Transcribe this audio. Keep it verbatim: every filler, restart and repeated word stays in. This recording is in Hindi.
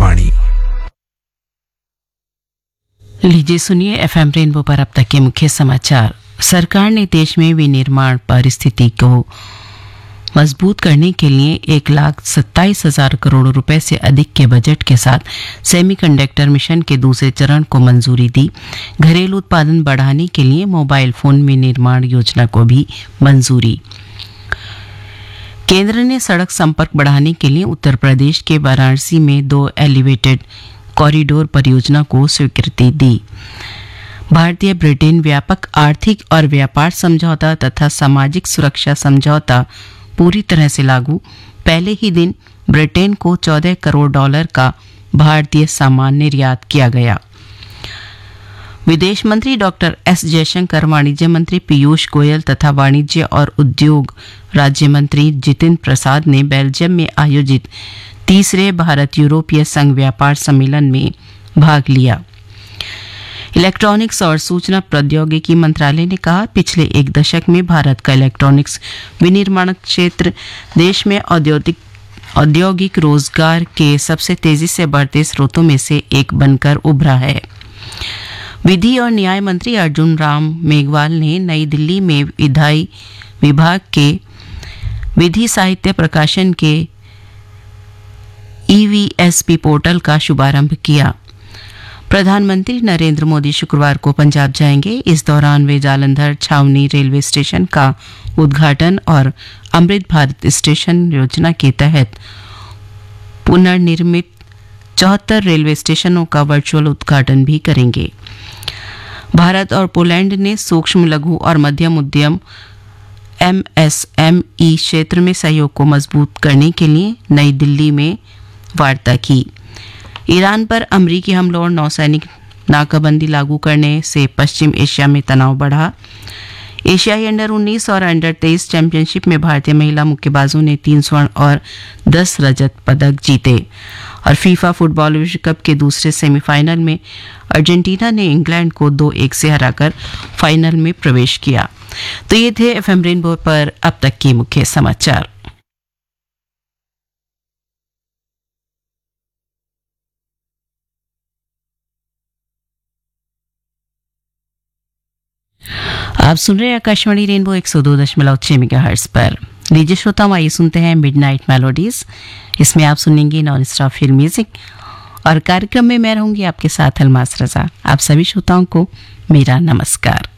आकाशवाणी। लीजिए सुनिए एफएम रेनबो पर अब तक के मुख्य समाचार। सरकार ने देश में विनिर्माण परिस्थिति को मजबूत करने के लिए एक लाख सत्ताईस हजार करोड़ रुपए से अधिक के बजट के साथ सेमीकंडक्टर मिशन के दूसरे चरण को मंजूरी दी। घरेलू उत्पादन बढ़ाने के लिए मोबाइल फोन विनिर्माण योजना को भी मंजूरी। केंद्र ने सड़क संपर्क बढ़ाने के लिए उत्तर प्रदेश के वाराणसी में दो एलिवेटेड कॉरिडोर परियोजना को स्वीकृति दी। भारतीय ब्रिटेन व्यापक आर्थिक और व्यापार समझौता तथा सामाजिक सुरक्षा समझौता पूरी तरह से लागू। पहले ही दिन ब्रिटेन को चौदह करोड़ डॉलर का भारतीय सामान निर्यात किया गया। विदेश मंत्री डॉक्टर एस जयशंकर, वाणिज्य मंत्री पीयूष गोयल तथा वाणिज्य और उद्योग राज्य मंत्री जितिन प्रसाद ने बेल्जियम में आयोजित तीसरे भारत यूरोपीय संघ व्यापार सम्मेलन में भाग लिया। इलेक्ट्रॉनिक्स और सूचना प्रौद्योगिकी मंत्रालय ने कहा, पिछले एक दशक में भारत का इलेक्ट्रॉनिक्स विनिर्माण क्षेत्र देश में औद्योगिक औद्योगिक रोजगार के सबसे तेजी से बढ़ते स्रोतों में से एक बनकर उभरा है। विधि और न्याय मंत्री अर्जुन राम मेघवाल ने नई दिल्ली में विधायी विभाग के विधि साहित्य प्रकाशन के ईवीएसपी पोर्टल का शुभारंभ किया। प्रधानमंत्री नरेंद्र मोदी शुक्रवार को पंजाब जाएंगे। इस दौरान वे जालंधर छावनी रेलवे स्टेशन का उद्घाटन और अमृत भारत स्टेशन योजना के तहत पुनर्निर्मित चौहत्तर रेलवे स्टेशनों का वर्चुअल उद्घाटन भी करेंगे। भारत और पोलैंड ने सूक्ष्म लघु और मध्यम उद्यम एमएसएमई क्षेत्र में सहयोग को मजबूत करने के लिए नई दिल्ली में वार्ता की। ईरान पर अमरीकी हमलों और नौसैनिक नाकाबंदी लागू करने से पश्चिम एशिया में तनाव बढ़ा। एशियाई अंडर उन्नीस और अंडर तेईस चैंपियनशिप में भारतीय महिला मुक्केबाजों ने तीन स्वर्ण और दस रजत पदक जीते। और फीफा फुटबॉल विश्व कप के दूसरे सेमीफाइनल में अर्जेंटीना ने इंग्लैंड को दो एक से हराकर फाइनल में प्रवेश किया। तो ये थे एफएम रेनबो पर अब तक के मुख्य समाचार। आप सुन रहे हैं आकाशवाणी रेनबो एक सौ दो दशमलव छह मेगाहर्ट्ज पर। लीजिए श्रोताओं, आइए सुनते हैं मिडनाइट मेलोडीज। इसमें आप सुनेंगे नॉन स्टॉप फिल्म म्यूजिक और कार्यक्रम में मैं रहूंगी आपके साथ अलमास रजा। आप सभी श्रोताओं को मेरा नमस्कार।